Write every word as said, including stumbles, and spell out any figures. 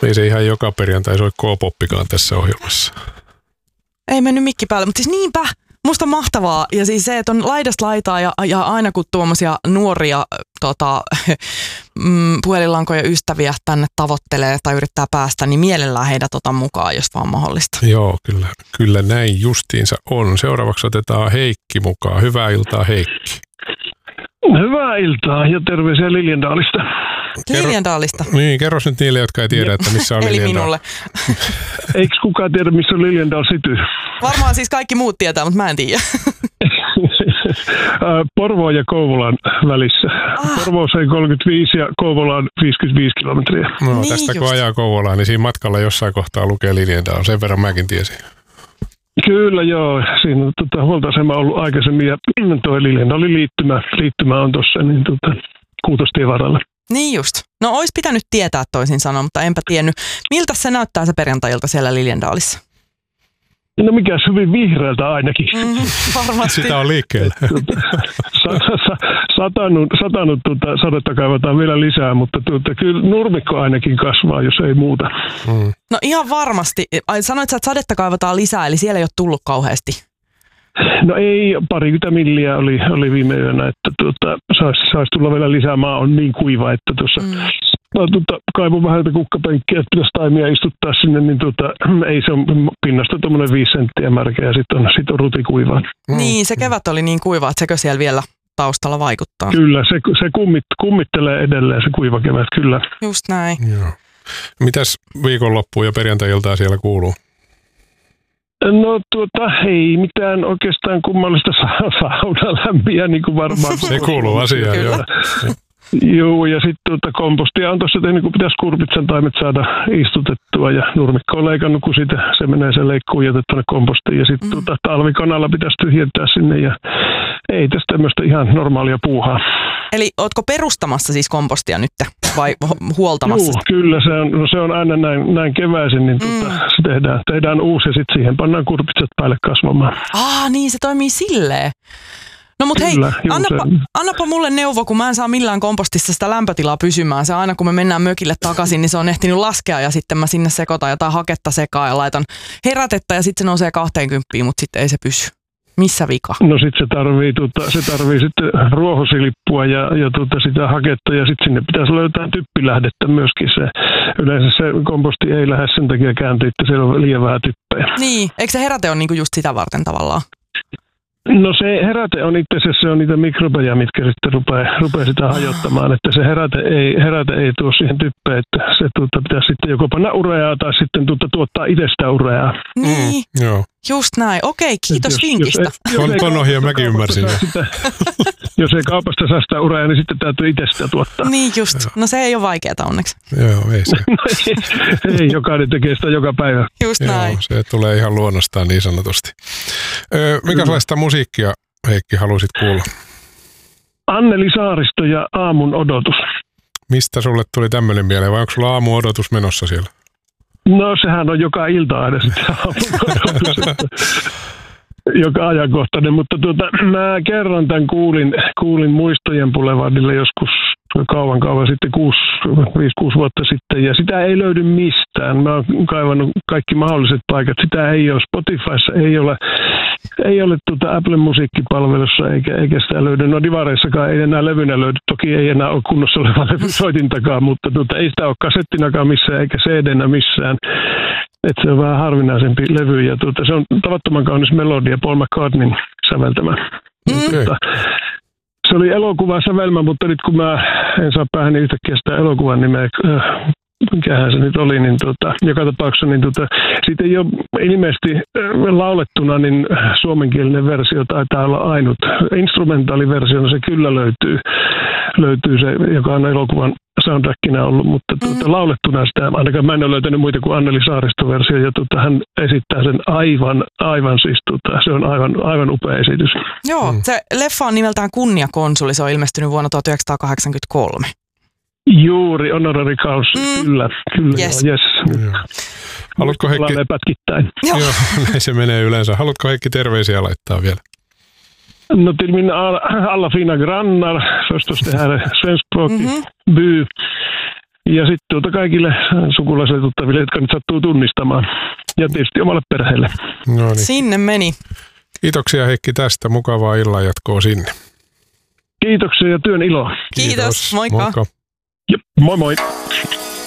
Ei se ihan joka perjantai soi K-poppikaan tässä ohjelmassa. Ei mennyt mikki päälle, mutta siis niinpä. Musta on mahtavaa. Ja siis se, että on laidasta laitaa ja, ja aina kun tuommoisia nuoria tota, puhelinlankoja ystäviä tänne tavoittelee tai yrittää päästä, niin mielellään heidät otan mukaan, jos vaan mahdollista. Joo, kyllä, kyllä näin justiinsa on. Seuraavaksi otetaan Heikki mukaan. Hyvää iltaa, Heikki. Hyvää iltaa ja terveisiä Liljendaalista. Liljendaalista? Niin, kerros nyt niille, jotka ei tiedä, että missä on Eli Liljendaal. minulle. Eikö kukaan tiedä, missä on Liljendaal City? Varmaan siis kaikki muut tietää, mutta mä en tiedä. Porvoon ja Kouvolan välissä. Ah. Porvoossa on kolmekymmentäviisi ja Kouvola on viisikymmentäviisi kilometriä. No niin tästä just. kun ajaa Kouvolaan, niin siinä matkalla jossain kohtaa lukee Liljendaal. Sen verran mäkin tiesin. Kyllä joo, siinä on tota, huoltoasema ollut aikaisemmin ja tuo Liljendaalin liittymä, liittymä on tuossa niin, tota, Kuutostien varalla. Niin just. No ois pitänyt tietää toisin sanoa, mutta enpä tiennyt. Miltä se näyttää se perjantailta siellä Liljendaalissa? No mikäs hyvin vihreältä ainakin. Mm, varmasti. Sitä on liikkeellä. satanut satanut tuota, sadetta kaivataan vielä lisää, mutta tuota, kyllä nurmikko ainakin kasvaa, jos ei muuta. Mm. No ihan varmasti. Ai, sanoit sä, että sadetta kaivataan lisää, eli siellä ei ole tullut kauheasti. No ei, parikymmentä milliä oli, oli viime yönä, että tuota, saisi sais tulla vielä lisää. Maa on niin kuiva, että tuossa mm. tuota, kaivon vähän kukkapenkkiä, että pitäisi taimia istuttaa sinne, niin tuota, ei se on pinnasta tuommoinen viisi senttiä märkä ja sitten on, sit on rutikuivaa. Mm. Niin, se kevät oli niin kuiva, että sekö siellä vielä taustalla vaikuttaa? Kyllä, se, se kummit, kummittelee edelleen se kuiva kevät, kyllä. Just näin. Joo. Mitäs viikonloppuun ja perjantai-iltaa siellä kuuluu? No tuota, ei mitään oikeastaan kummallista sa- saunalämpiä, niin kuin varmaan. Se kuuluu asiaan, joo. Joo, ja sitten tuota, kompostia on tuossa tehnyt, kun pitäisi kurpitsan taimet saada istutettua, ja nurmikko on leikannut, kun siitä se menee se leikkuun jätetty tuonne kompostiin, ja sitten mm. tuota, talvikanalla pitäisi tyhjentää sinne, ja ei tästä tämmöistä ihan normaalia puuhaa. Eli ootko perustamassa siis kompostia nyt, vai huoltamassa? Joo, kyllä, se on, no se on aina näin, näin keväisin, niin tuota, mm. se tehdään, tehdään uusi, ja sitten siihen pannaan kurpitsat päälle kasvamaan. Ah, niin se toimii silleen. No mut hei, annapa, annapa mulle neuvo, kun mä en saa millään kompostissa sitä lämpötilaa pysymään. Se aina kun me mennään mökille takaisin, niin se on ehtinyt laskea ja sitten mä sinne sekoitan jotain haketta sekaan ja laitan herätettä ja sitten se nousee kaksikymmentä, mutta sitten ei se pysy. Missä vika? No sit se tarvii, tuota, se tarvii sitten ruohosilippua ja, ja tuota, sitä haketta ja sitten sinne pitäisi löytää typpilähdettä myöskin. Se, yleensä se komposti ei lähde sen takia kääntyä, että siellä on liian vähän typpejä. Niin, eikö se heräte ole niinku just sitä varten tavallaan? No se heräte on itse asiassa se on niitä mikrobeja, mitkä sitten rupeaa, rupeaa sitä hajottamaan, että se heräte ei, heräte ei tuo siihen typpeen, että se tuota, pitäisi sitten joko panna ureaa tai sitten tuota, tuottaa itsestä ureaa. Niin, mm, joo. Just näin. Okei, kiitos jos, vinkistä. Jos, jos on ton ohjea mäkin ymmärsin. Sitä, jos ei kaupasta saa sitä ureaa, niin sitten täytyy itse sitä tuottaa. Niin just. No se ei ole vaikeaa onneksi. Joo, ei se. no, ei, ei, jokainen tekee sitä joka päivä. Just näin. Joo, se tulee ihan luonnostaan niin sanotusti. Öö, minkälaista musiikkia, Heikki, halusit kuulla? Anneli Saaristo ja Aamun odotus. Mistä sulle tuli tämmöinen mieleen, vai onko sulla aamun odotus menossa siellä? No sehän on joka ilta aina sitä aamun odotus, joka ajankohtainen, mutta tuota, mä kerran tämän kuulin, kuulin Muistojen Boulevardille joskus kauan kauan sitten, viisi kuusi vuotta sitten, ja sitä ei löydy mistään. Mä oon kaivannut kaikki mahdolliset paikat. Sitä ei ole Spotifyssa, ei ole, ei ole tuota Apple musiikkipalvelussa, eikä, eikä sitä löydy. No divareissakaan ei enää levynä löydy. Toki ei enää ole kunnossa oleva levy soitintakaan, mutta tuota, ei sitä ole kasettinakaan missään, eikä C D-nä missään. Että se on vähän harvinaisempi levy, ja tuota, se on tavattoman kaunis melodia Paul McCartneyn säveltämä. Mm. Tuota, se oli elokuvan sävelmä, mutta nyt kun mä en saa päähän niin yhtäkkiä sitä elokuvan nimeä, äh, mikähän se nyt oli, niin tuota, joka tapauksessa niin tuota, siitä ei ole ilmeisesti äh, laulettuna, niin suomenkielinen versio taitaa olla ainut. Instrumentaaliversiona se kyllä löytyy, löytyy se, joka on elokuvan soundtrackina ollut, mutta tuota, mm. laulettuna sitä, ainakaan mä en ole löytänyt muita kuin Anneli Saaristo-versio, ja tuota, hän esittää sen aivan, aivan siis, tuota, se on aivan, aivan upea esitys. Joo, mm. se leffa on nimeltään Kunniakonsuli, se on ilmestynyt vuonna tuhatyhdeksänsataakahdeksankymmentäkolme. Juuri, honorary cause, mm. kyllä, kyllä, yes. Joo, yes. Joo. Haluatko Heikki? Pätkittäin. Joo. Joo, näin se menee yleensä. Haluatko Heikki terveisiä laittaa vielä? No till mina alla fina grannar, förstås det här svenskspråkig mm-hmm. by. Ja sitten tuota kaikille sukulaisille tuttaville, jotka nyt sattuu tunnistamaan. Ja tietysti omalle perheelle. No niin. Sinne meni. Kiitoksia Heikki tästä. Mukavaa illanjatkoa sinne. Kiitoksia ja työn iloa. Kiitos. Kiitos. Moikka. Moikka. Ja moi moi.